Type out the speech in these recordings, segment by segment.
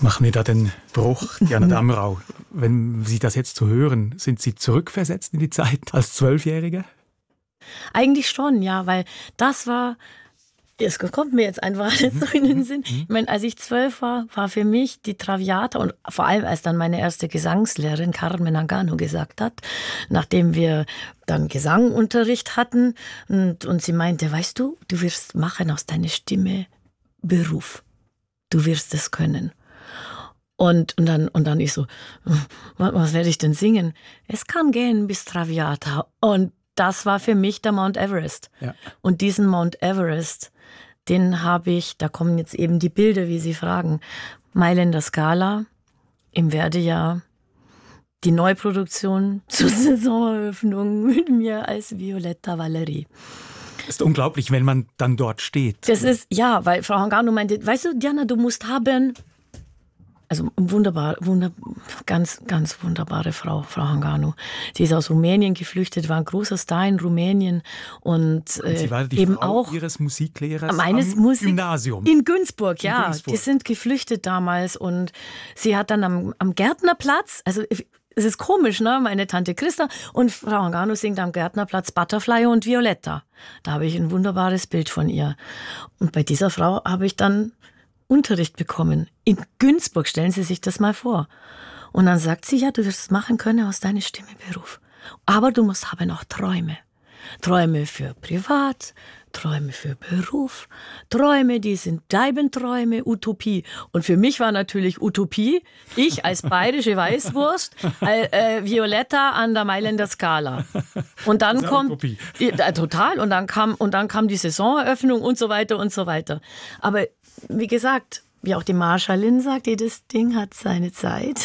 Machen wir da den Bruch, Diana Damrau. Wenn Sie das jetzt so hören, sind Sie zurückversetzt in die Zeit als 12-Jährige? Eigentlich schon, ja, weil das war, es kommt mir jetzt einfach alles so in den Sinn. Ich meine, als ich 12 war, war für mich die Traviata und vor allem als dann meine erste Gesangslehrerin Carmen Angano gesagt hat, nachdem wir dann Gesangunterricht hatten und sie meinte, weißt du, du wirst machen aus deiner Stimme Beruf. Du wirst es können. Und dann ich so, was werde ich denn singen? Es kann gehen bis Traviata. Und das war für mich der Mount Everest. Ja. Und diesen Mount Everest, den habe ich, da kommen jetzt eben die Bilder, wie Sie fragen, Mailänder Scala im Verdi-Jahr, die Neuproduktion zur Saisoneröffnung mit mir als Violetta Valerie. Das ist unglaublich, wenn man dann dort steht. Das ist, ja, weil Frau Hangano meinte, weißt du, Diana, du musst haben... Also ganz, ganz wunderbare Frau Hangano. Sie ist aus Rumänien geflüchtet, war ein großer Star in Rumänien. Und sie war die eben Frau auch Ihres Musiklehrers meines am Gymnasium. In Günzburg, ja. In Günzburg. Die sind geflüchtet damals. Und sie hat dann am Gärtnerplatz, also es ist komisch, ne? Meine Tante Christa und Frau Hangano singt am Gärtnerplatz Butterfly und Violetta. Da habe ich ein wunderbares Bild von ihr. Und bei dieser Frau habe ich dann Unterricht bekommen. In Günzburg, stellen Sie sich das mal vor. Und dann sagt sie, ja, du wirst es machen können aus deiner Stimme Beruf. Aber du musst haben auch Träume. Träume für privat, Träume für Beruf, Träume, die sind Leibenträume, Utopie. Und für mich war natürlich Utopie, ich als bayerische Weißwurst, Violetta an der Mailänder Scala. Und dann kommt, total, und dann kam die Saisoneröffnung und so weiter und so weiter. Aber wie gesagt, wie auch die Marschallin sagt, jedes Ding hat seine Zeit.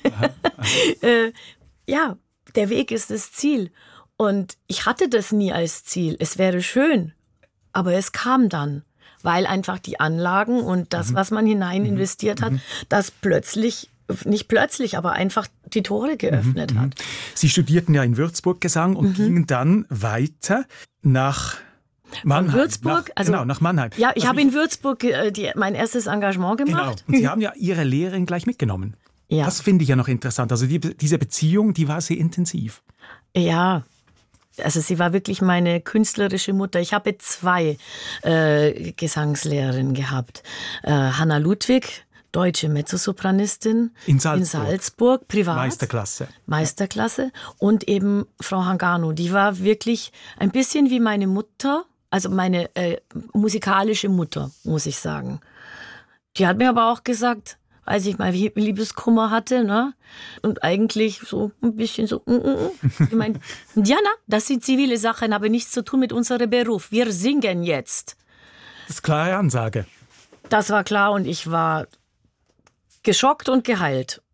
Ja, der Weg ist das Ziel. Und ich hatte das nie als Ziel. Es wäre schön, aber es kam dann, weil einfach die Anlagen und das, was man hinein investiert hat, das plötzlich, nicht plötzlich, aber einfach die Tore geöffnet hat. Sie studierten ja in Würzburg Gesang und gingen dann weiter nach Mannheim. Würzburg, nach Mannheim. Ja, ich habe in Würzburg mein erstes Engagement gemacht. Genau. Und Sie haben ja Ihre Lehrerin gleich mitgenommen. Ja. Das finde ich ja noch interessant. Also diese Beziehung, die war sehr intensiv. Ja, also sie war wirklich meine künstlerische Mutter. Ich habe 2 Gesangslehrerinnen gehabt. Hanna Ludwig, deutsche Mezzosopranistin in Salzburg, privat. Meisterklasse. Und eben Frau Hangano, die war wirklich ein bisschen wie meine Mutter, also meine musikalische Mutter, muss ich sagen. Die hat mir aber auch gesagt, als ich mal Liebeskummer hatte, ne? Und eigentlich so ein bisschen so, Ich meine, Diana, das sind zivile Sachen, aber nichts zu tun mit unserem Beruf. Wir singen jetzt. Das ist klare Ansage. Das war klar und ich war geschockt und geheilt.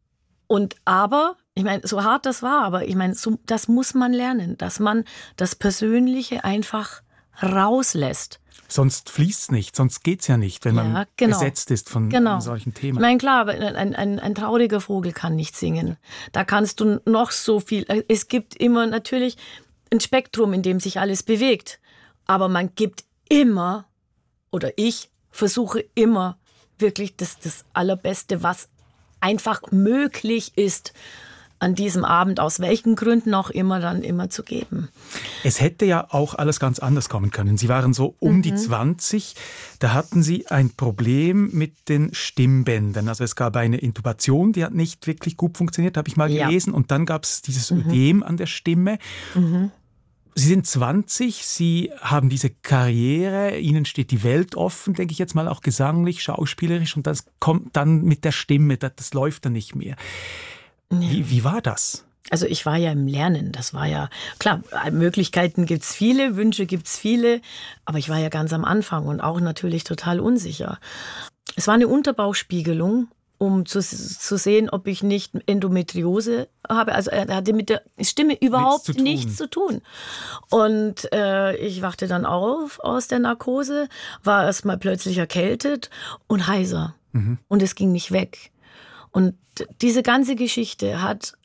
Aber, ich meine, so hart das war, aber ich meine, das muss man lernen, dass man das Persönliche einfach rauslässt. Sonst fließt es nicht, sonst geht es ja nicht, wenn man besetzt ist von solchen Themen. Ich meine, klar, ein trauriger Vogel kann nicht singen. Da kannst du noch so viel. Es gibt immer natürlich ein Spektrum, in dem sich alles bewegt. Aber man gibt immer, oder ich versuche immer, wirklich das Allerbeste, was einfach möglich ist, an diesem Abend, aus welchen Gründen auch immer, dann immer zu geben. Es hätte ja auch alles ganz anders kommen können. Sie waren so um die 20, da hatten Sie ein Problem mit den Stimmbändern. Also es gab eine Intubation, die hat nicht wirklich gut funktioniert, habe ich mal gelesen. Und dann gab es dieses Ödem an der Stimme. Sie sind 20, Sie haben diese Karriere, Ihnen steht die Welt offen, denke ich jetzt mal, auch gesanglich, schauspielerisch. Und das kommt dann mit der Stimme, das läuft dann nicht mehr. Wie war das? Also ich war ja im Lernen, das war ja, klar, Möglichkeiten gibt's viele, Wünsche gibt's viele, aber ich war ja ganz am Anfang und auch natürlich total unsicher. Es war eine Unterbauchspiegelung, um zu sehen, ob ich nicht Endometriose habe. Also er hatte mit der Stimme überhaupt nichts zu tun. Und ich wachte dann auf aus der Narkose, war erstmal plötzlich erkältet und heiser. Und es ging nicht weg. Und diese ganze Geschichte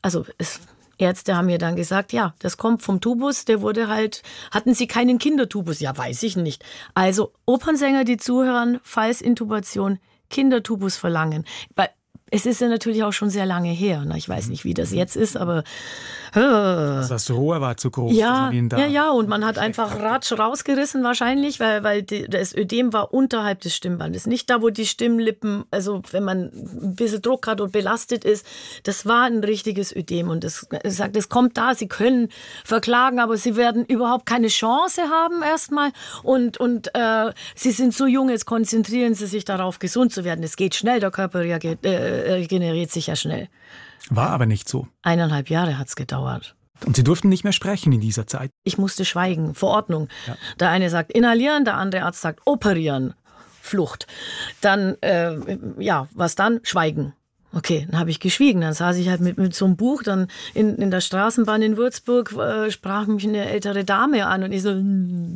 Ärzte haben mir dann gesagt, ja, das kommt vom Tubus, der wurde hatten Sie keinen Kindertubus? Ja, weiß ich nicht. Also Opernsänger, die zuhören, falls Intubation, Kindertubus verlangen. es ist ja natürlich auch schon sehr lange her. Ich weiß nicht, wie das jetzt ist, aber das Rohr war zu groß. Ja, und man hat einfach ratsch rausgerissen wahrscheinlich, weil das Ödem war unterhalb des Stimmbandes. Nicht da, wo die Stimmlippen, also wenn man ein bisschen Druck hat und belastet ist, das war ein richtiges Ödem. Und das sagt, es kommt da, Sie können verklagen, aber Sie werden überhaupt keine Chance haben erstmal. Und Sie sind so jung, jetzt konzentrieren Sie sich darauf, gesund zu werden. Es geht schnell, der Körper regeneriert sich ja schnell. War aber nicht so. 1,5 Jahre hat es gedauert. Und Sie durften nicht mehr sprechen in dieser Zeit? Ich musste schweigen, Verordnung. Ja. Der eine sagt inhalieren, der andere Arzt sagt operieren, Flucht. Dann, was dann? Schweigen. Okay, dann habe ich geschwiegen. Dann saß ich halt mit so einem Buch, dann in der Straßenbahn in Würzburg sprach mich eine ältere Dame an und ich so...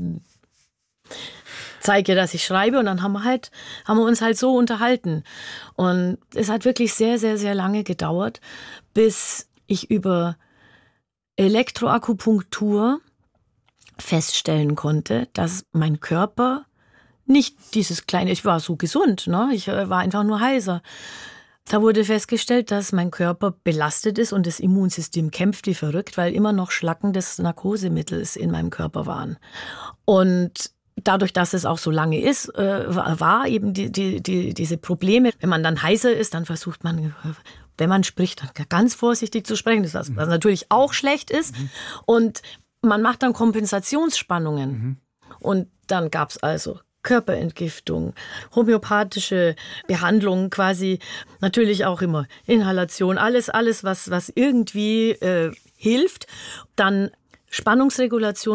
zeige, dass ich schreibe und dann haben wir uns halt so unterhalten. Und es hat wirklich sehr, sehr, sehr lange gedauert, bis ich über Elektroakupunktur feststellen konnte, dass mein Körper nicht dieses kleine, ich war so gesund, ne? Ich war einfach nur heiser. Da wurde festgestellt, dass mein Körper belastet ist und das Immunsystem kämpft wie verrückt, weil immer noch Schlacken des Narkosemittels in meinem Körper waren. Und dadurch, dass es auch so lange ist, war eben diese Probleme. Wenn man dann heiser ist, dann versucht man, wenn man spricht, dann ganz vorsichtig zu sprechen, was natürlich auch schlecht ist. Und man macht dann Kompensationsspannungen. Und dann gab es also Körperentgiftung, homöopathische Behandlung quasi, natürlich auch immer Inhalation, alles was irgendwie hilft. Dann Spannungsregulation.